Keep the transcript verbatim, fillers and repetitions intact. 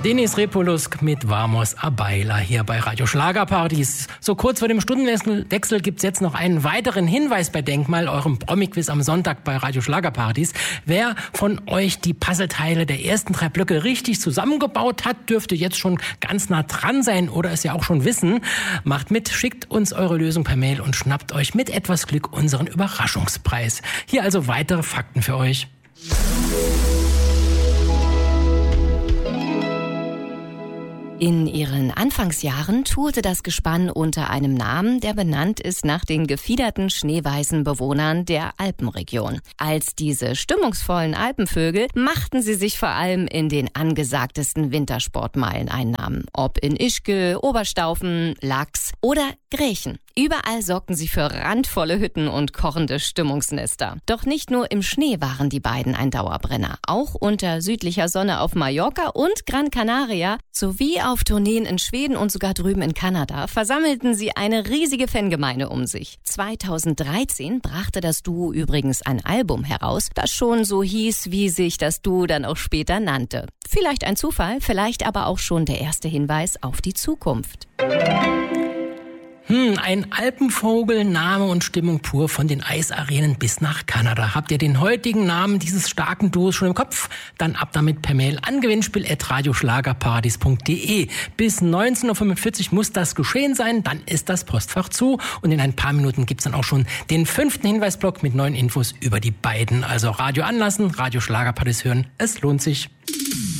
Denis Repolusk mit Vamos a Bailar hier bei Radio Schlagerpartys. So kurz vor dem Stundenwechsel gibt's jetzt noch einen weiteren Hinweis bei Denkmal, eurem Promi-Quiz am Sonntag bei Radio Schlagerpartys. Wer von euch die Puzzleteile der ersten drei Blöcke richtig zusammengebaut hat, dürfte jetzt schon ganz nah dran sein oder es ja auch schon wissen. Macht mit, schickt uns eure Lösung per Mail und schnappt euch mit etwas Glück unseren Überraschungspreis. Hier also weitere Fakten für euch. In ihren Anfangsjahren tourte das Gespann unter einem Namen, der benannt ist nach den gefiederten schneeweißen Bewohnern der Alpenregion. Als diese stimmungsvollen Alpenvögel machten sie sich vor allem in den angesagtesten Wintersportmeilen einen Namen. Ob in Ischgl, Oberstaufen, Lachs oder Grächen. Überall sorgten sie für randvolle Hütten und kochende Stimmungsnester. Doch nicht nur im Schnee waren die beiden ein Dauerbrenner. Auch unter südlicher Sonne auf Mallorca und Gran Canaria sowie auf Tourneen in Schweden und sogar drüben in Kanada versammelten sie eine riesige Fangemeinde um sich. zweitausenddreizehn brachte das Duo übrigens ein Album heraus, das schon so hieß, wie sich das Duo dann auch später nannte. Vielleicht ein Zufall, vielleicht aber auch schon der erste Hinweis auf die Zukunft. Hm, ein Alpenvogel, Name und Stimmung pur von den Eisarenen bis nach Kanada. Habt ihr den heutigen Namen dieses starken Duos schon im Kopf? Dann ab damit per Mail an gewinnspiel at radioschlagerpartys punkt de. Bis neunzehn Uhr fünfundvierzig muss das geschehen sein, dann ist das Postfach zu und in ein paar Minuten gibt's dann auch schon den fünften Hinweisblock mit neuen Infos über die beiden. Also Radio anlassen, Radio Schlagerpartys hören, es lohnt sich.